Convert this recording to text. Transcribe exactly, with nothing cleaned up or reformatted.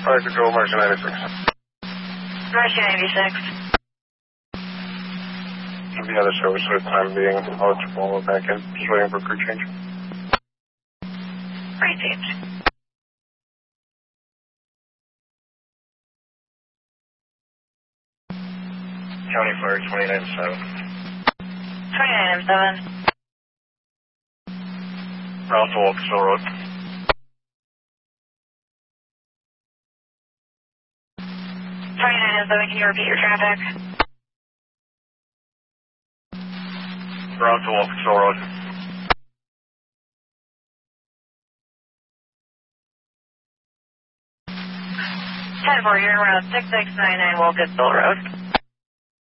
Fire Control, Martian ninety-six. Martian ninety-six. The other service for the time being, eligible back in, just waiting for crew change. Crew change. County Fire twenty-nine seven. twenty-nine seven. Route to Wilkesville Road. twenty-nine seven, can you repeat your traffic? Route to Wilkesville Road. ten four, you're in route six six nine nine Wilkesville Road.